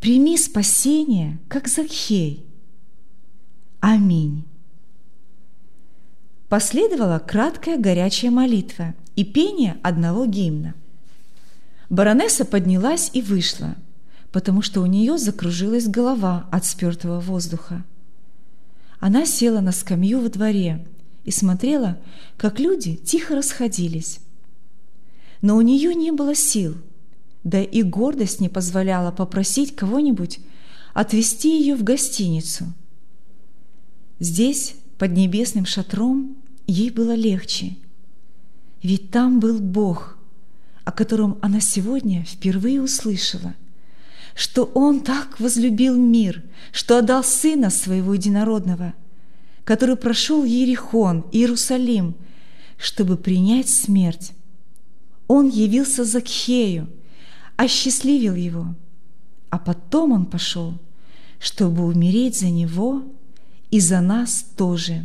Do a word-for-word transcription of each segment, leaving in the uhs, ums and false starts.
Прими спасение, как Закхей. Аминь. Последовала краткая горячая молитва и пение одного гимна. Баронесса поднялась и вышла, потому что у нее закружилась голова от спертого воздуха. Она села на скамью во дворе и смотрела, как люди тихо расходились. Но у нее не было сил, да и гордость не позволяла попросить кого-нибудь отвезти ее в гостиницу. Здесь, под небесным шатром, ей было легче, ведь там был Бог, о котором она сегодня впервые услышала, что Он так возлюбил мир, что отдал Сына Своего Единородного, который прошел Иерихон, Иерусалим, чтобы принять смерть. Он явился Закхею, осчастливил его, а потом Он пошел, чтобы умереть за него и за нас тоже.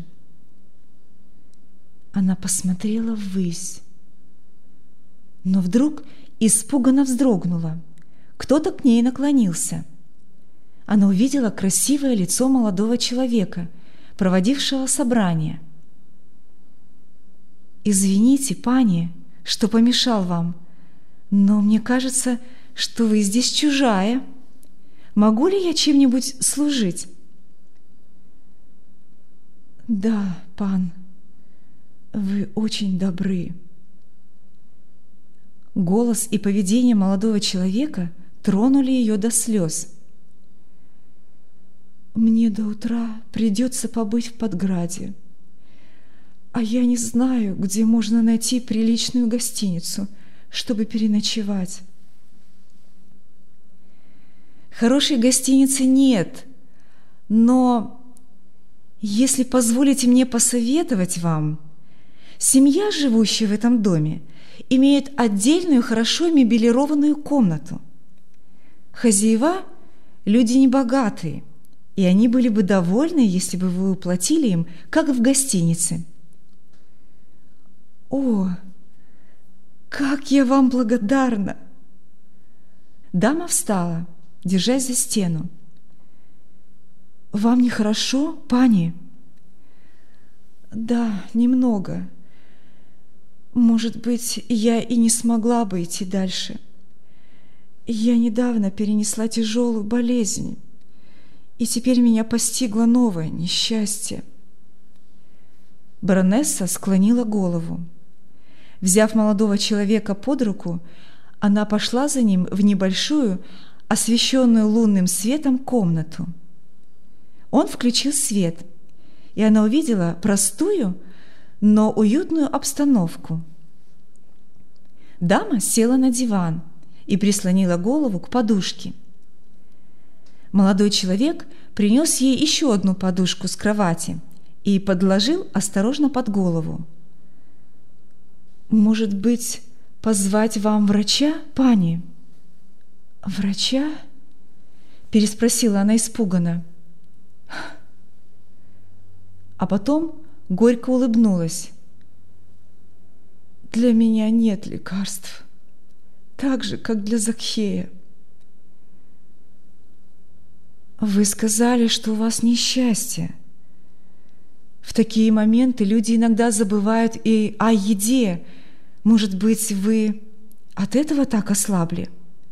Она посмотрела ввысь, но вдруг испуганно вздрогнула. Кто-то к ней наклонился. Она увидела красивое лицо молодого человека, проводившего собрание. «Извините, пани, что помешал вам, но мне кажется, что вы здесь чужая. Могу ли я чем-нибудь служить?» «Да, пан, вы очень добры». Голос и поведение молодого человека тронули ее до слез. «Мне до утра придется побыть в Подграде, а я не знаю, где можно найти приличную гостиницу, чтобы переночевать». «Хорошей гостиницы нет, но, если позволите мне посоветовать вам, семья, живущая в этом доме, имеет отдельную, хорошо мебелированную комнату. Хозяева – люди небогатые, и они были бы довольны, если бы вы уплатили им, как в гостинице». «О, как я вам благодарна!» Дама встала, держась за стену. «Вам нехорошо, пани?» «Да, немного. Может быть, я и не смогла бы идти дальше. Я недавно перенесла тяжелую болезнь, и теперь меня постигло новое несчастье». Баронесса склонила голову. Взяв молодого человека под руку, она пошла за ним в небольшую, освещенную лунным светом комнату. Он включил свет, и она увидела простую, но уютную обстановку. Дама села на диван и прислонила голову к подушке. Молодой человек принес ей еще одну подушку с кровати и подложил осторожно под голову. «Может быть, позвать вам врача, пани?» «Врача?» – переспросила она испуганно. А потом горько улыбнулась. «Для меня нет лекарств, так же, как для Закхея». «Вы сказали, что у вас несчастье. В такие моменты люди иногда забывают и о еде. Может быть, вы от этого так ослабли?»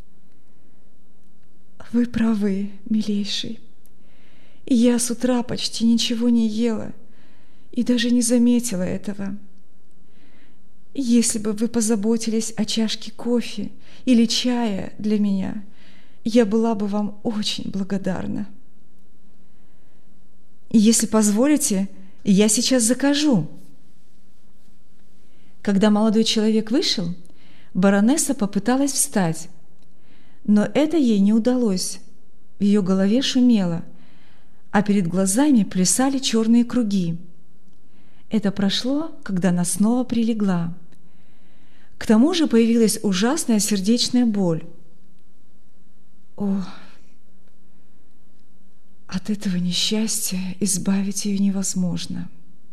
«Вы правы, милейший. Я с утра почти ничего не ела и даже не заметила этого. Если бы вы позаботились о чашке кофе или чая для меня, я была бы вам очень благодарна». «Если позволите, я сейчас закажу». Когда молодой человек вышел, баронесса попыталась встать, но это ей не удалось. В ее голове шумело, а перед глазами плясали черные круги. Это прошло, когда она снова прилегла. К тому же появилась ужасная сердечная боль. О, от этого несчастья избавить ее невозможно.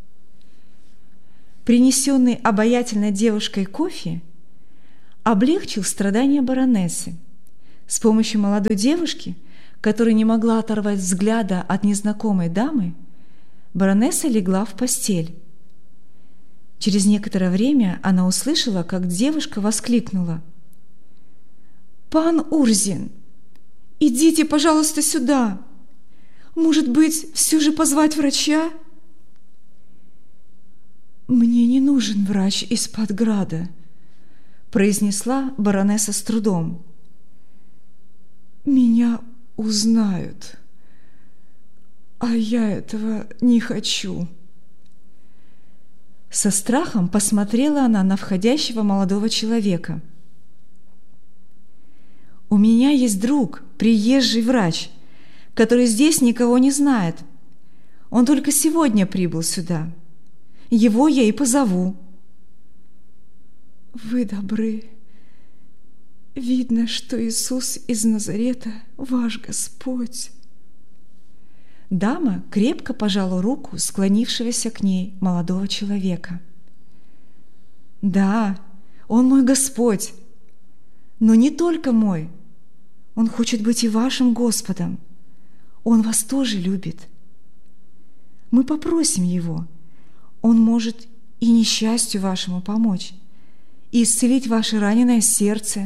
Принесенный обаятельной девушкой кофе облегчил страдания баронессы. С помощью молодой девушки, которая не могла оторвать взгляда от незнакомой дамы, баронесса легла в постель. Через некоторое время она услышала, как девушка воскликнула: «Пан Урзин, идите, пожалуйста, сюда! Может быть, все же позвать врача?» «Мне не нужен врач из-под града», — произнесла баронесса с трудом. «Меня узнают, а я этого не хочу». Со страхом посмотрела она на входящего молодого человека. «У меня есть друг, приезжий врач, который здесь никого не знает. Он только сегодня прибыл сюда. Его я и позову». «Вы добры. Видно, что Иисус из Назарета ваш Господь». Дама крепко пожала руку склонившегося к ней молодого человека. «Да, он мой Господь, но не только мой. Он хочет быть и вашим Господом. Он вас тоже любит. Мы попросим Его. Он может и несчастью вашему помочь, и исцелить ваше раненое сердце.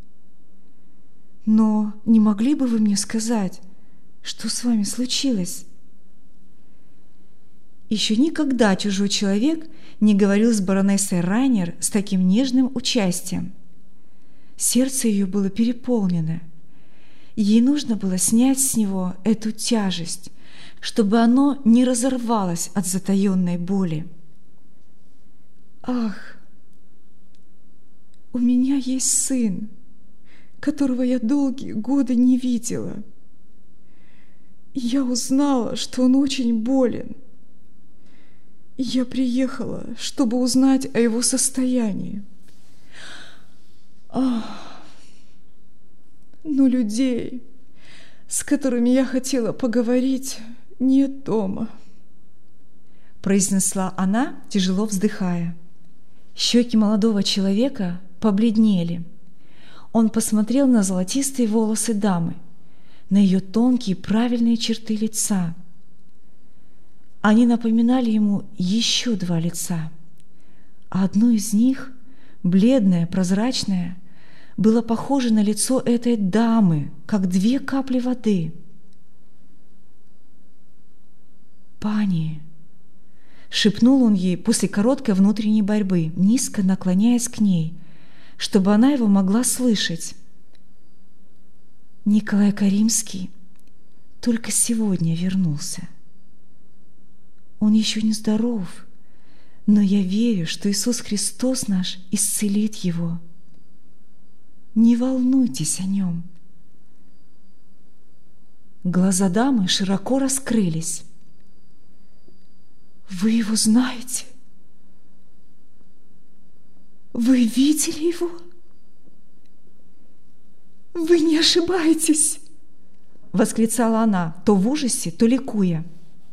Но не могли бы вы мне сказать, что с вами случилось?» Еще никогда чужой человек не говорил с баронессой Райнер с таким нежным участием. Сердце ее было переполнено. Ей нужно было снять с него эту тяжесть, чтобы оно не разорвалось от затаенной боли. «Ах, у меня есть сын, которого я долгие годы не видела. Я узнала, что он очень болен. Я приехала, чтобы узнать о его состоянии. Ах, но людей, с которыми я хотела поговорить, нет дома», — произнесла она, тяжело вздыхая. Щеки молодого человека побледнели. Он посмотрел на золотистые волосы дамы, на ее тонкие правильные черты лица. Они напоминали ему еще два лица, а одно из них, бледное, прозрачное, было похоже на лицо этой дамы, как две капли воды. «Пани!» — шепнул он ей после короткой внутренней борьбы, низко наклоняясь к ней, чтобы она его могла слышать. «Николай Каримский только сегодня вернулся. Он еще не здоров, но я верю, что Иисус Христос наш исцелит его. Не волнуйтесь о нем». Глаза дамы широко раскрылись. «Вы его знаете? Вы видели его? Вы не ошибаетесь!» — восклицала она, то в ужасе, то ликуя.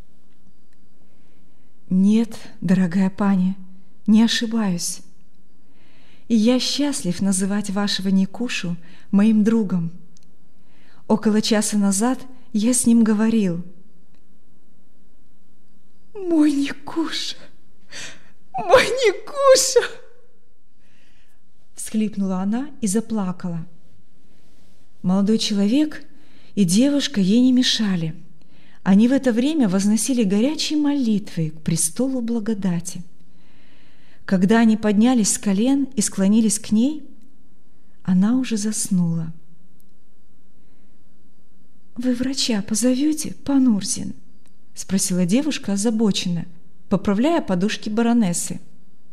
«Нет, дорогая пани, не ошибаюсь. И я счастлив называть вашего Никушу моим другом. Около часа назад я с ним говорил». «Мой Никуша! Мой Никуша!» — всхлипнула она и заплакала. Молодой человек и девушка ей не мешали. Они в это время возносили горячие молитвы к престолу благодати. Когда они поднялись с колен и склонились к ней, она уже заснула. «Вы врача позовете, пан Урзин?» — спросила девушка озабоченно, поправляя подушки баронессы.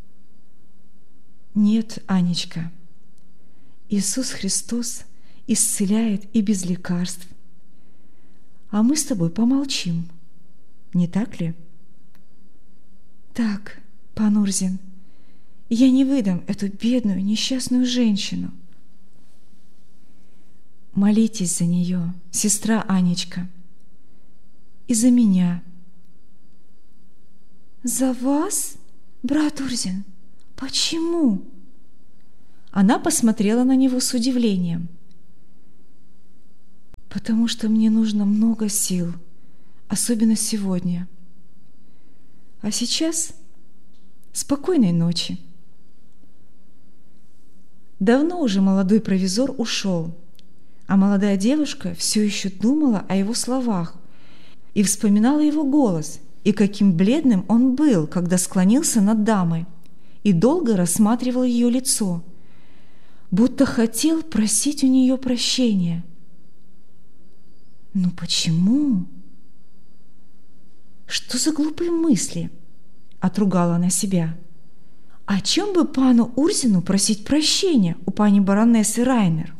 «Нет, Анечка, Иисус Христос исцеляет и без лекарств. А мы с тобой помолчим, не так ли?» «Так, пан Урзин, я не выдам эту бедную, несчастную женщину». «Молитесь за нее, сестра Анечка, и за меня». «За вас, брат Урзин? Почему?» Она посмотрела на него с удивлением. потому что мне нужно много сил, особенно сегодня. А сейчас спокойной ночи». Давно уже молодой провизор ушел, а молодая девушка все еще думала о его словах и вспоминала его голос, и каким бледным он был, когда склонился над дамой, и долго рассматривал ее лицо, будто хотел просить у нее прощения. «Ну почему? Что за глупые мысли?» — отругала она себя. «О чем бы пану Урзину просить прощения у пани баронессы Райнер?